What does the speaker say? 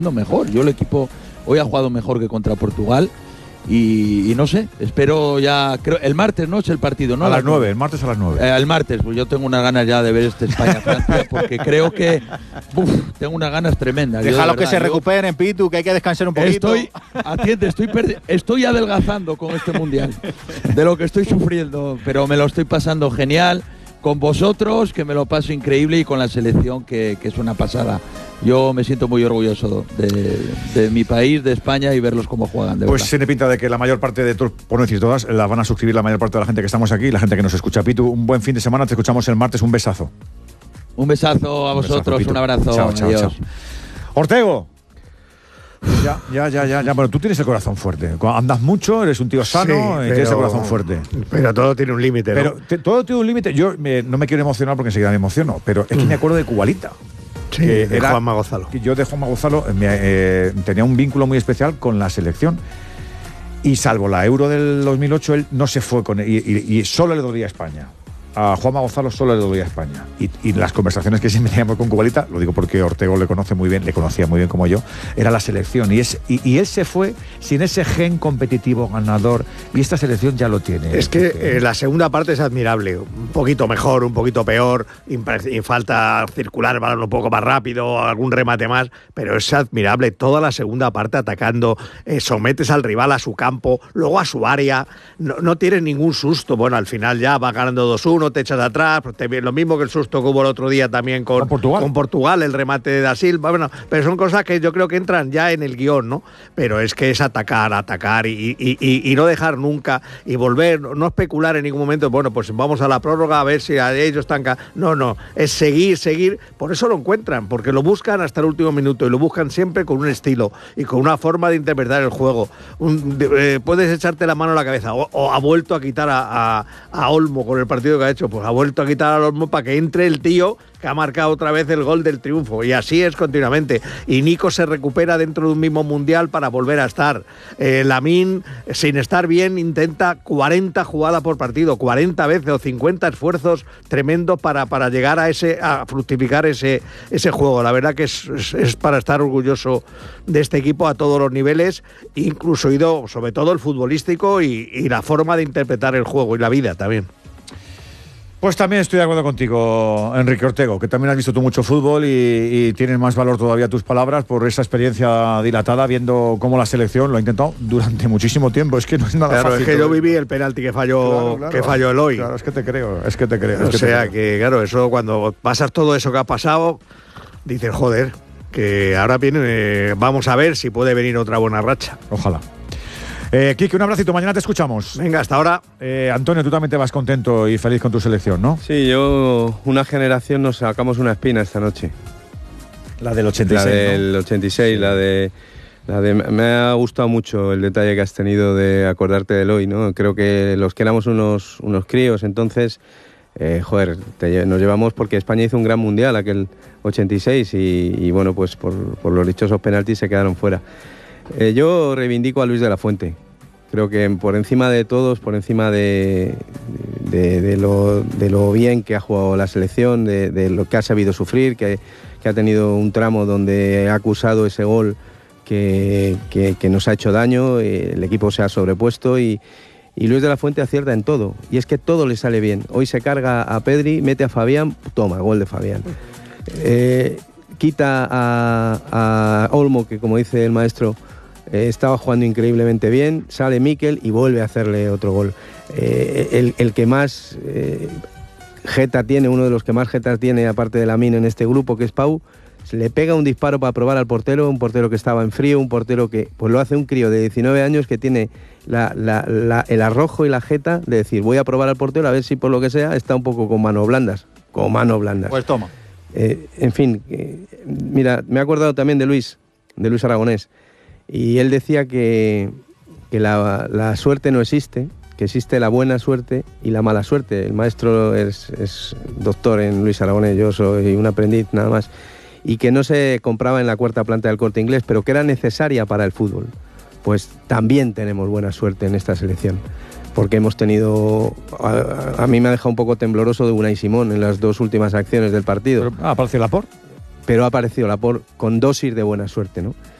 mejor. Yo el equipo hoy ha jugado mejor que contra Portugal y no sé, espero ya, creo, el martes, ¿no? Es el partido, ¿no? A las 9, el martes a las 9. El martes, pues yo tengo unas ganas ya de ver este España-Francia porque creo que tengo unas ganas tremendas. Déjalos que se recuperen, Pitu, que hay que descansar un poquito. Estoy adelgazando con este Mundial, de lo que estoy sufriendo, pero me lo estoy pasando genial. Con vosotros, que me lo paso increíble, y con la selección, que es una pasada. Yo me siento muy orgulloso de mi país, de España, y verlos cómo juegan, de pues verdad. tiene pinta de que la mayor parte de, por no decir todas, las van a suscribir la mayor parte de la gente que estamos aquí, la gente que nos escucha. Pitu, un buen fin de semana, te escuchamos el martes, un besazo. Un besazo a vosotros, un abrazo. Chao, chao, adiós. chao. Ortego. Ya. Bueno, tú tienes el corazón fuerte. Andas mucho, eres un tío sano, y tienes el corazón fuerte. Pero todo tiene un límite, ¿no? Pero todo tiene un límite. Yo no me quiero emocionar porque enseguida me emociono, pero es que me acuerdo de Cubalita. Sí, de Juanma Gonzalo. Yo de Juanma Gonzalo tenía un vínculo muy especial con la selección. Y salvo la Euro del 2008, él no se fue con él. Y solo le dolía a España. A Juanma Gonzalo solo le dolía a España. Y las conversaciones que siempre teníamos con Cubalita, lo digo porque Ortego le conocía muy bien como yo, era la selección. Y él se fue sin ese gen competitivo ganador, y esta selección ya lo tiene. Es que la segunda parte es admirable. Un poquito mejor, un poquito peor, y falta circular el balón un poco más rápido, algún remate más, pero es admirable. Toda la segunda parte atacando, sometes al rival a su campo, luego a su área, no tienes ningún susto. Bueno, al final ya va ganando 2-1, te echas atrás, lo mismo que el susto que hubo el otro día también con Portugal, el remate de Da Silva. Bueno, pero son cosas que yo creo que entran ya en el guión, ¿no? Pero es que es atacar y no dejar nunca, y volver, no especular en ningún momento. Bueno, pues vamos a la prórroga a ver si a ellos están... No, es seguir. Por eso lo encuentran, porque lo buscan hasta el último minuto, y lo buscan siempre con un estilo y con una forma de interpretar el juego. Puedes echarte la mano a la cabeza, o ha vuelto a quitar a Olmo con el partido que ha hecho, pues ha vuelto a quitar al Olmo para que entre el tío que ha marcado otra vez el gol del triunfo, y así es continuamente. Y Nico se recupera dentro de un mismo mundial para volver a estar. Lamine, sin estar bien, intenta 40 jugadas por partido, 40 veces o 50 esfuerzos tremendos para llegar a fructificar ese juego. La verdad que es para estar orgulloso de este equipo a todos los niveles, incluso sobre todo el futbolístico y la forma de interpretar el juego y la vida también. Pues también estoy de acuerdo contigo, Enrique Ortego, que también has visto tú mucho fútbol y tienen más valor todavía tus palabras por esa experiencia dilatada, viendo cómo la selección lo ha intentado durante muchísimo tiempo. Es que no es nada fácil. Claro, es que yo viví el penalti que falló Eloy. Claro, es que te creo. O sea, que claro, eso cuando pasas todo eso que ha pasado, dices, joder, que ahora viene, vamos a ver si puede venir otra buena racha. Ojalá. Kike, un abracito, mañana te escuchamos. Venga, hasta ahora. Antonio, tú también te vas contento y feliz con tu selección, ¿no? Sí, una generación nos sacamos una espina esta noche. La del 86. La del 86, sí. Me ha gustado mucho el detalle que has tenido de acordarte de Eloy, ¿no? Creo que los que éramos unos críos, entonces, nos llevamos porque España hizo un gran mundial aquel 86 y bueno, pues por los dichosos penaltis se quedaron fuera. Yo reivindico a Luis de la Fuente. Creo que por encima de todos, por encima de lo bien que ha jugado la selección, de lo que ha sabido sufrir, que ha tenido un tramo donde ha acusado ese gol que nos ha hecho daño, el equipo se ha sobrepuesto y Luis de la Fuente acierta en todo. Y es que todo le sale bien. Hoy se carga a Pedri, mete a Fabián, toma, gol de Fabián. Quita a Olmo, que como dice el maestro, estaba jugando increíblemente bien, sale Mikel y vuelve a hacerle otro gol. El que más jeta tiene, uno de los que más jetas tiene, aparte de Lamine en este grupo, que es Pau, le pega un disparo para probar al portero, un portero que estaba en frío, un portero que pues lo hace un crío de 19 años que tiene el arrojo y la jeta de decir, voy a probar al portero a ver si por lo que sea está un poco con manos blandas. Pues toma. En fin, mira, me he acordado también de Luis Aragonés, y él decía que la suerte no existe, que existe la buena suerte y la mala suerte. El maestro es doctor en Luis Aragonés, yo soy un aprendiz nada más, y que no se compraba en la cuarta planta del Corte Inglés, pero que era necesaria para el fútbol. Pues también tenemos buena suerte en esta selección, porque hemos tenido... A mí me ha dejado un poco tembloroso de Unai Simón en las dos últimas acciones del partido. ¿Apareció Laporte? pero ha aparecido Laporte con dosis de buena suerte, ¿no?